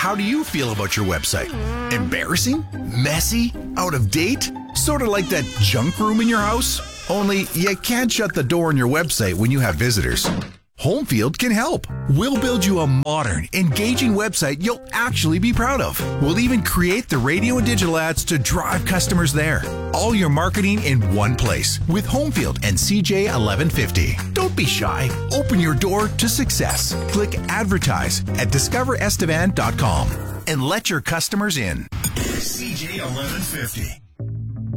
How do you feel about your website? Embarrassing? Messy? Out of date? Sort of like that junk room in your house? Only you can't shut the door on your website when you have visitors. Homefield can help. We'll build you a modern, engaging website you'll actually be proud of. We'll even create the radio and digital ads to drive customers there. All your marketing in one place with Homefield and CJ 1150. Don't be shy. Open your door to success. Click advertise at discoverestevan.com and let your customers in. CJ 1150.